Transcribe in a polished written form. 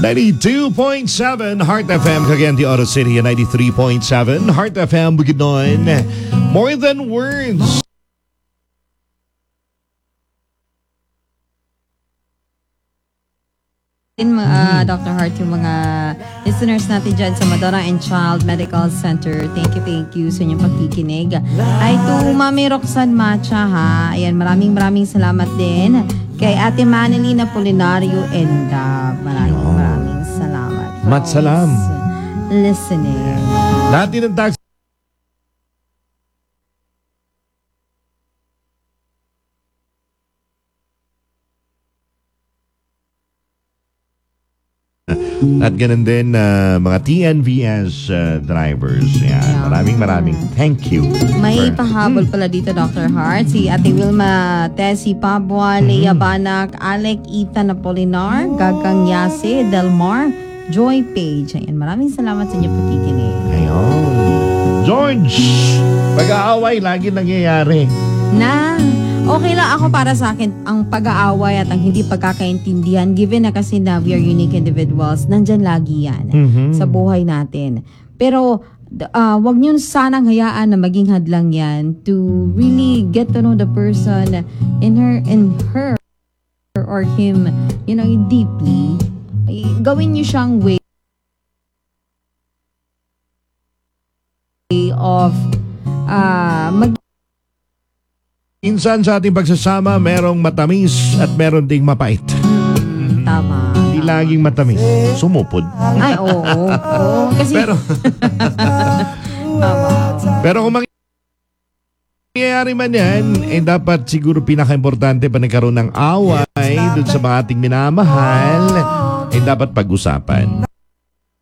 92.7 Heart FM, Cagayan de Oro City, 93.7 Heart FM, Bukidnon. More than words. Dr. Hart, yung mga listeners natin dyan sa Madonna and Child Medical Center. Thank you sa inyong pagkikinig. Ay, to Mami Roxanne Macha, ha. Ayan, maraming salamat din kay Ate Manily Apolinario and maraming salamat. Matsalam. Listening. Lahat din ng taxi. At ganun din mga TNVS drivers. Yan. Maraming thank you. May pahabol pala dito, Dr. Hart. Si Ate Wilma Tessie Pabua, Leia Banak, Alec Ethan Apolinar, Gagang Yase, Delmar, Joy Page. Ayan, maraming salamat sa inyo pakikinig. Ayun. George, pag-aaway lagi nangyayari. Okay lang ako para sa akin, ang pag-aaway at ang hindi pagkakaintindihan, given na kasi na we are unique individuals, nandyan lagi yan sa buhay natin. Pero wag niyo sanang hayaan na maging hadlang yan to really get to know the person in her or him, deeply. Gawin niyo siyang way of Minsan sa ating pagsasama, merong matamis at meron ding mapait. Tama. Hindi laging matamis. Sumupod. Ay, oo. Kasi, Pero kung mangyayari man yan, dapat siguro pinaka-importante pa nagkaroon ng away dun sa mga ating minamahal, dapat pag-usapan.